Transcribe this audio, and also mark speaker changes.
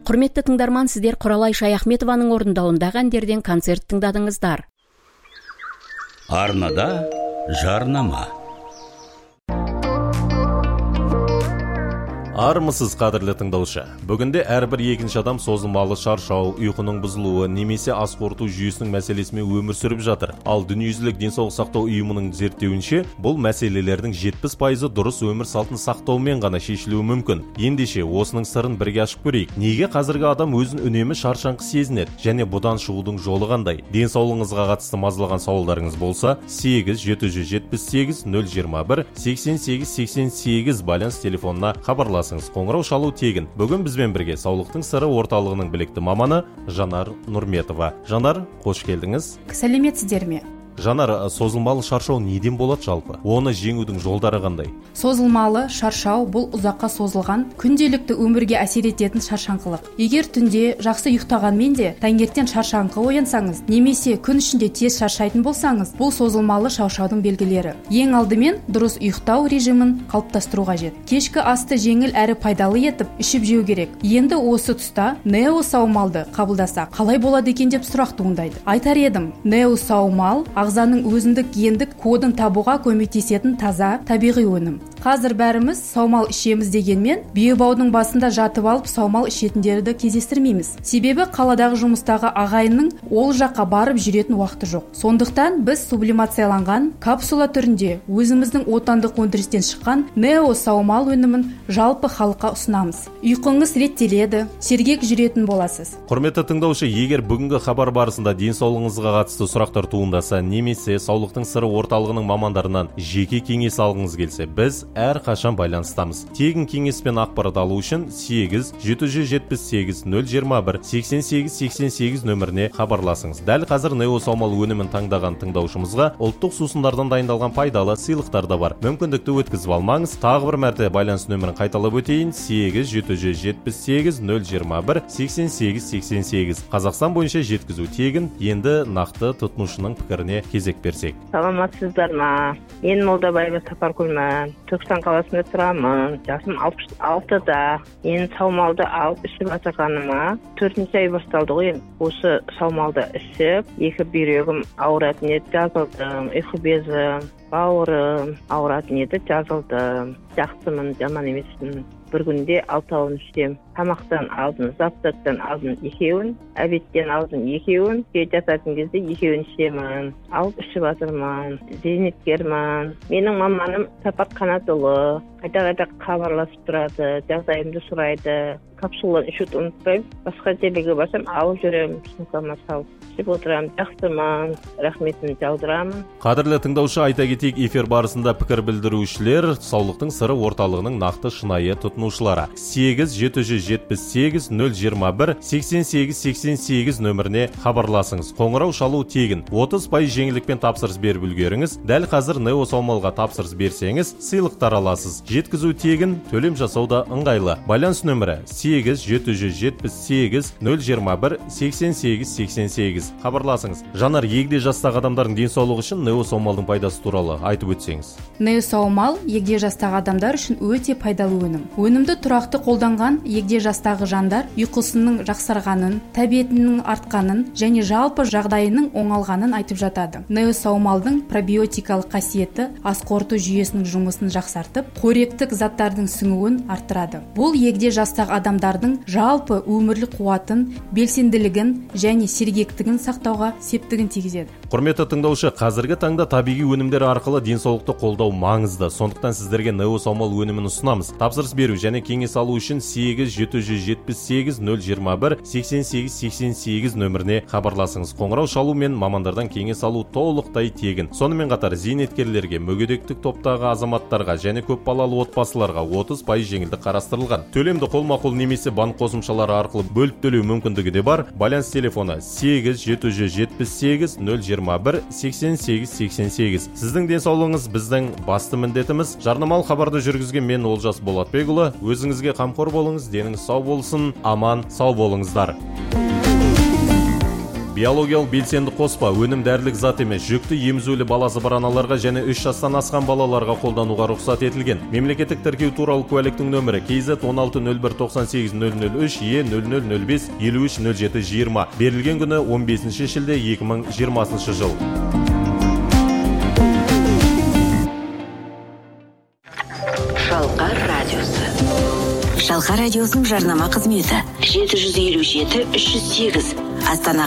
Speaker 1: Құрметті тыңдарман, сіздер Құралай Шаяхметованың орындауындағы әндерден концерт тыңдадыңыздар.
Speaker 2: Арнада жарнама.
Speaker 3: Армысыз, қадірлі тыңдаушы. Бүгінде әрбір екінші адам созылмалы шаршау, ұйқының бұзылуы немесе ас қорыту жүйесінің мәселесімен өмір сүріп жатыр. Ал дүниежүзілік денсаулық сақтау ұйымының зерттеуінше, бұл мәселелердің 70% дұрыс өмір салтын сақтаумен ғана шешілуі мүмкін. Ендеше осының сырын бірге ашып көрейік. Неге қазіргі адам өзін үнемі шаршаңқы сезінеді және бұдан шығудың жолы қандай? Денсаулығыңызға қатысты мазалаған сауалдарыңыз болса, 8-778-021-88-88 байланыс телефонына хабарласыңыз. Қоңырау шалу тегін. Бүгін бізбен бірге саулықтың сыры орталығының білікті маманы Жанар Нұрметова. Жанар, қош келдіңіз.
Speaker 4: Сәлеметсіздер ме?
Speaker 3: Жанар, созылмалы шаршау неден болады жалпы? Оны жеңудің жолдары қандай?
Speaker 4: Созылмалы шаршау бұл ұзаққа созылған, күнделікті өмірге әсер ететін шаршаңқылық. Егер түнде жақсы ұйықтағанмен де таңертең шаршаңқы оянсаңыз, немесе күн ішінде тез шаршайтын болсаңыз, бұл созылмалы шаршаудың белгілері. Ең алдымен дұрыс ұйықтау режимін қалыптастыру қажет. Кешкі асты жеңіл әрі пайдалы етіп ішіп жеу керек. Енді осы тұста неосаумалды қабылдасақ, қалай болады екен деп сұрақ туындайды. Айтар едім, неосаумал ағзаның өзіндік гендік кодын табуға көмектесетін таза табиғи өнім. Қазір бәріміз саумал ішеміз дегенмен, биебаудың басында жатып алып саумал ішетіндерді кездестірмейміз. Себебі қаладағы жұмыстағы ағайынның ол жаққа барып жүретін уақыты жоқ. Сондықтан біз сублимацияланған капсула түрінде өзіміздің отандық өндірістен шыққан неосаумал өнімін жалпы халыққа ұсынамыз. Ұйқыңыз реттеледі, сергек жүретін боласыз.
Speaker 3: Құрметті тыңдаушы, егер бүгінгі хабар барысында денсаулығыңызға қатысты сұрақтар туындаса, немесе саулықтың сыры орталығының мамандарынан жеке кеңес алғыңыз келсе, біз әр қашан байланыстамыз. Тегін кеңес пен ақпарат алу үшін 8-778-021-88-88 нөміріне хабарласыңыз. Дәл қазір неосаумал өнімін таңдаған тыңдаушымызға ұлттық сусындардан дайындалған пайдалы сыйлықтар да бар. Мүмкіндікті өткізіп алмаңыз. Тағы бір мәрте байланыс нөмірін қайталап өтейін: 8-778-021-88-88. Қазақстан бойынша жеткізу тегін. Енді нақты тұтынушының пікіріне кезек берсек.
Speaker 5: Саламатсыздар ма? Мен Молдабаева Сапаргүлмін. Түркістан қаласында тұрамын. Жасым 66-да. Мен саумалды алып ішіп жатырғаныма 4-ші ай басталды ғой. Осы саумалды ішіп, екі бүйрегім ауыратын еді, жазылдым. Ұйқы безім, бауырым ауыратын еді, жазылдым. Жақсымын, жаман емеспін. Бір күнде 6-ауын ішсем. Тамақтан алдын, завтрактан алдын 2-уін, обедтен алдын 2-уін, жататын кезде 2-уін ішемін. Алып ішіп жатырмын. Зейнеткермін. Менің маманым Сапар Қанатұлы. Қайта-қайта хабарласып тұрады, жағдайымды сұрайды. Капсуланы ішуді ұмытпаймын. Басқа жерге барсам алып жүремін, сумкама салып ішіп отырамын. Жақсымын, рахметімді жаудырамын.
Speaker 3: Қадірлі тыңдаушы, айта кетейік, эфир барысында пікір білдірушілер саулықтың сыры орталығының нақты шынайы тұтынушылары. 8-778-021-88-88 нөміріне хабарласыңыз. Қоңырау шалу тегін. 30% жеңілдікпен тапсырыс беріп үлгеріңіз. Дәл қазір неосаумалға тапсырыс берсеңіз, сыйлықтар аласыз. Жеткізу тегін, төлем жасауда ыңғайлы. Байланыс нөмірі 8-778-021-88-88. Хабарласыңыз. Жанар, егде жастағы адамдардың денсаулығы үшін неосаумалдың пайдасы туралы айтып өтсеңіз.
Speaker 4: Неосаумал егде жастағы адамдар үшін өте пайдалы өнім. Өнімді тұрақты қолданған егде жастағы жандар ұйқысының жақсарғанын, тәбетінің артқанын және жалпы жағдайының оңалғанын айтып жатады. Неосаумалдың пробиотикалық қасиеті ас қорыту жүйесінің жұмысын жақсартып, қоректік заттардың сіңуін арттырады. Бұл егде жастағы адамдардың жалпы өмірлік қуатын, белсенділігін және сергектігін сақтауға септігін тигізеді.
Speaker 3: Құрметті тыңдаушы, қазіргі таңда табиғи өнімдер арқылы денсаулықты қолдау маңызды. Сондықтан сіздерге неосаумал өнімін ұсынамыз. Тапсырыс беру және кеңес алу үшін 8-778-021-88-88 нөміріне хабарласыңыз. Қоңырау шалу мен мамандардан кеңес алу толықтай тегін. Сонымен қатар зейнеткерлерге, мүгедектік топтағы азаматтарға және көпбалалы отбасыларға 30% жеңілдік қарастырылған. Төлемді қолма-қол немесе банк қосымшалары арқылы бөліп төлеу мүмкіндігі де бар. Байланыс телефоны 8-778-021-88-88. Сіздің денсаулығыңыз біздің басты міндетіміз. Жарнамалық хабарды жүргізген мен Олжас Болатбекұлы. Өзіңізге қамқор болыңыз, деніңіз сау болсын, аман сау болыңыздар. Биологиялық белсенді қоспа өнім дәрілік зат емес, жүкті емізулі баласы бар аналарға және 3 жастан асқан балаларға қолдануға рұқсат етілген. Мемлекеттік тіркеу туралы куәліктің нөмірі KZ 160198-003 E0005 530720. Берілген күні 15 шілде 2020 жыл.
Speaker 6: Шалқар радиосы. Шалқар радиосының жарнама қызметі 757-308 Астана